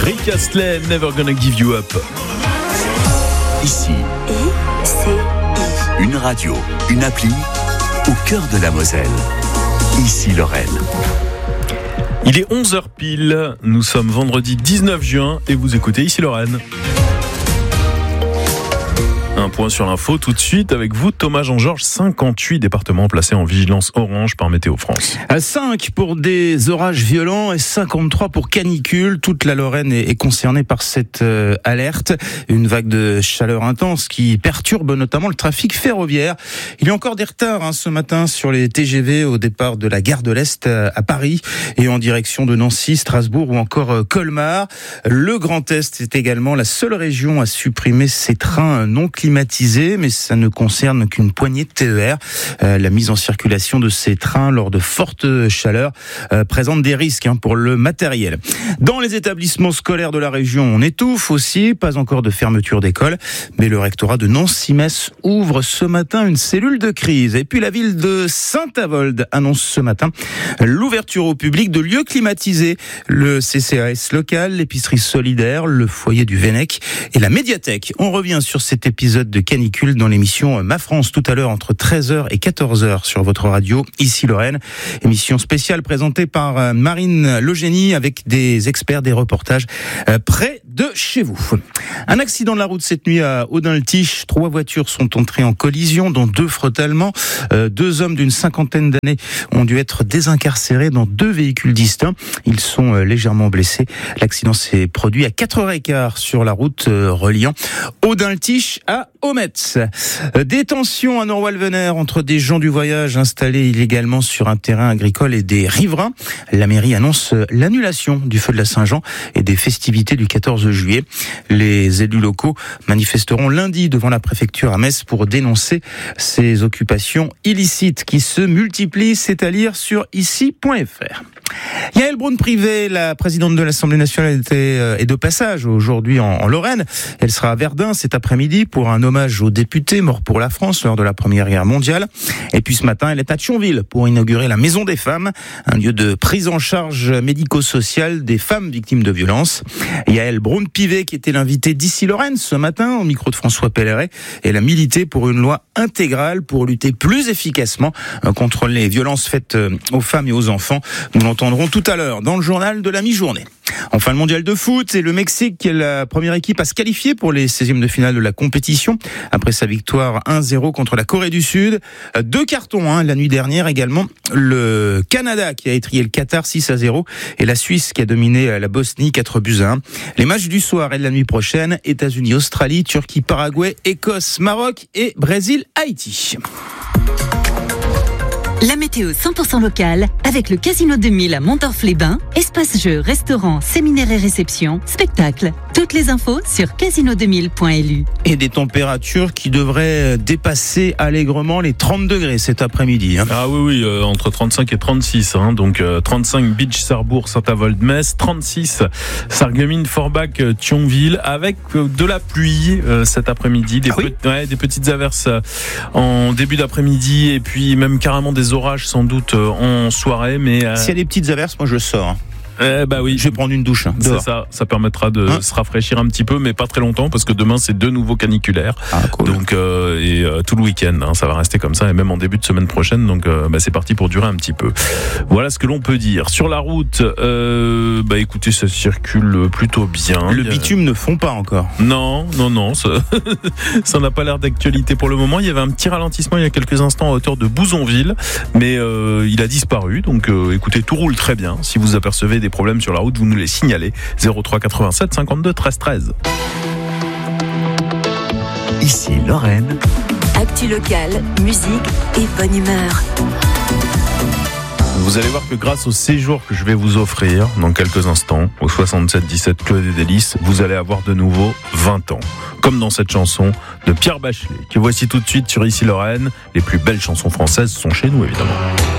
Rick Astley, Never Gonna Give You Up. Ici, une radio, une appli, au cœur de la Moselle. Ici Lorraine. Il est 11h pile, nous sommes vendredi 19 juin et vous écoutez Ici Lorraine. Un point sur l'info tout de suite avec vous, Thomas Jean-Georges. 58 départements placés en vigilance orange par Météo France. 5 pour des orages violents et 53 pour canicule. Toute la Lorraine est concernée par cette alerte. Une vague de chaleur intense qui perturbe notamment le trafic ferroviaire. Il y a encore des retards ce matin sur les TGV au départ de la gare de l'Est à Paris et en direction de Nancy, Strasbourg ou encore Colmar. Le Grand Est est également la seule région à supprimer ses trains non climatisés, mais ça ne concerne qu'une poignée de TER. La mise en circulation de ces trains lors de fortes chaleurs présente des risques pour le matériel. Dans les établissements scolaires de la région, on étouffe aussi, pas encore de fermeture d'école, mais le rectorat de Nancy-Metz ouvre ce matin une cellule de crise. Et puis la ville de Saint-Avold annonce ce matin l'ouverture au public de lieux climatisés. Le CCAS local, l'épicerie solidaire, le foyer du Vennec et la médiathèque. On revient sur cet épisode de canicule dans l'émission Ma France tout à l'heure entre 13h et 14h sur votre radio Ici Lorraine. Émission spéciale présentée par Marine Logénie avec des experts, des reportages près de chez vous. Un accident de la route cette nuit à Audun-le-Tiche. 3 voitures sont entrées en collision, dont 2 frontalement. 2 hommes d'une cinquantaine d'années ont dû être désincarcérés dans 2 véhicules distincts. Ils sont légèrement blessés. L'accident s'est produit à 4h15 sur la route reliant Audun-le-Tiche à Ometz. Des tensions à Nord-Walvener entre des gens du voyage installés illégalement sur un terrain agricole et des riverains. La mairie annonce l'annulation du feu de la Saint-Jean et des festivités du 14 juillet. Les élus locaux manifesteront lundi devant la préfecture à Metz pour dénoncer ces occupations illicites qui se multiplient. C'est à lire sur ici.fr. Yaël Braun-Pivet, la présidente de l'Assemblée nationale, est de passage aujourd'hui en Lorraine. Elle sera à Verdun cet après-midi pour un hommage aux députés morts pour la France lors de la Première Guerre mondiale. Et puis ce matin, elle est à Thionville pour inaugurer la Maison des Femmes, un lieu de prise en charge médico-sociale des femmes victimes de violences. Yaël Braun-Pivet, qui était l'invitée d'Ici Lorraine ce matin au micro de François Pelleret, elle a milité pour une loi intégrale pour lutter plus efficacement contre les violences faites aux femmes et aux enfants. Nous l'entendrons tout à l'heure dans le journal de la mi-journée. Enfin, le mondial de foot, c'est le Mexique qui est la première équipe à se qualifier pour les 16e de finale de la compétition après sa victoire 1-0 contre la Corée du Sud. 2 cartons la nuit dernière également. Le Canada qui a étrillé le Qatar 6-0 et la Suisse qui a dominé la Bosnie 4-1. Les matchs du soir et de la nuit prochaine, États-Unis, Australie, Turquie, Paraguay, Écosse, Maroc et Brésil, Haïti. La météo 100% locale avec le Casino 2000 à Montorf-les-Bains. Espace jeux, restaurants, séminaires et réceptions, spectacles. Toutes les infos sur casino2000.lu. Et des températures qui devraient dépasser allègrement les 30 degrés cet après-midi. Ah oui, entre 35 et 36. Donc 35 Beach, Sarrebourg, Saint-Avold, Metz, 36 Sarreguemines, Forbach, Thionville, avec de la pluie cet après-midi. Des petites averses en début d'après-midi et puis même carrément des orages sans doute en soirée. Mais s'il y a des petites averses, moi je sors. Oui, je vais prendre une douche. C'est ça permettra de se rafraîchir un petit peu, mais pas très longtemps, parce que demain c'est de nouveau caniculaire. Cool. Donc tout le week-end, ça va rester comme ça, et même en début de semaine prochaine. Donc c'est parti pour durer un petit peu. Voilà ce que l'on peut dire. Sur la route, écoutez, ça circule plutôt bien. Le bitume ne fond pas encore. Non, ça n'a pas l'air d'actualité pour le moment. Il y avait un petit ralentissement il y a quelques instants à hauteur de Bouzonville, mais il a disparu. Donc écoutez, tout roule très bien. Si vous apercevez des problèmes sur la route, vous nous les signalez. 03 87 52 13 13. Ici Lorraine. Actu locale, musique et bonne humeur. Vous allez voir que grâce au séjour que je vais vous offrir dans quelques instants au 77 17 Clos des Délices, vous allez avoir de nouveau 20 ans. Comme dans cette chanson de Pierre Bachelet, que voici tout de suite sur Ici Lorraine. Les plus belles chansons françaises sont chez nous, évidemment.